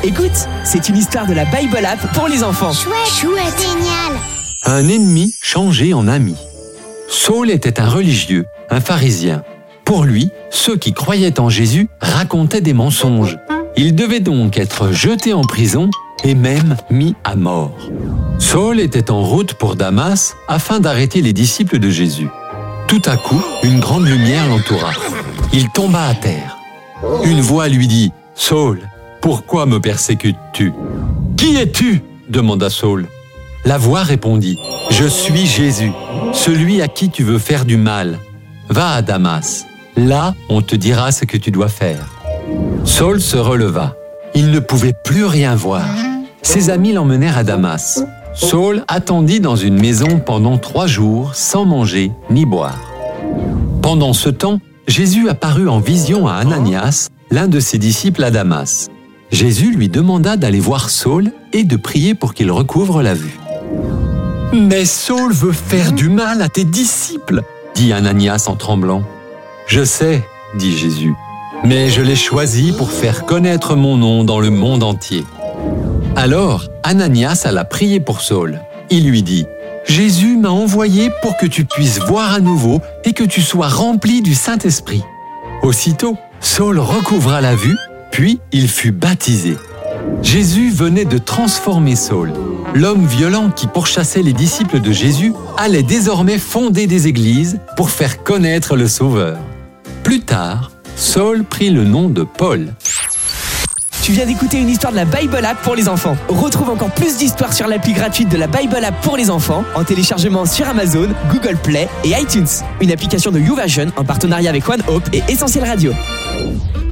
Écoute, c'est une histoire de la Bible App pour les enfants. Chouette, génial. Un ennemi changé en ami. Saul était un religieux, un pharisien. Pour lui, ceux qui croyaient en Jésus racontaient des mensonges. Il devait donc être jeté en prison et même mis à mort. Saul était en route pour Damas afin d'arrêter les disciples de Jésus. Tout à coup, une grande lumière l'entoura. Il tomba à terre. Une voix lui dit « Saul, pourquoi me persécutes-tu » ? « Qui es-tu » demanda Saul. La voix répondit « Je suis Jésus, celui à qui tu veux faire du mal. Va à Damas, là on te dira ce que tu dois faire. » Saul se releva. Il ne pouvait plus rien voir. Ses amis l'emmenèrent à Damas. Saul attendit dans une maison pendant 3 jours sans manger ni boire. Pendant ce temps, Jésus apparut en vision à Ananias, l'un de ses disciples à Damas. Jésus lui demanda d'aller voir Saul et de prier pour qu'il recouvre la vue. « Mais Saul veut faire du mal à tes disciples, » dit Ananias en tremblant. « Je sais, » dit Jésus, « mais je l'ai choisi pour faire connaître mon nom dans le monde entier. » Alors, Ananias alla prier pour Saul. Il lui dit « Jésus m'a envoyé pour que tu puisses voir à nouveau et que tu sois rempli du Saint-Esprit. » Aussitôt, Saul recouvra la vue, puis il fut baptisé. Jésus venait de transformer Saul. L'homme violent qui pourchassait les disciples de Jésus allait désormais fonder des églises pour faire connaître le Sauveur. Plus tard, Saul prit le nom de Paul. Tu viens d'écouter une histoire de la Bible App pour les enfants. Retrouve encore plus d'histoires sur l'appli gratuite de la Bible App pour les enfants en téléchargement sur Amazon, Google Play et iTunes. Une application de YouVersion en partenariat avec One Hope et Essentiel Radio.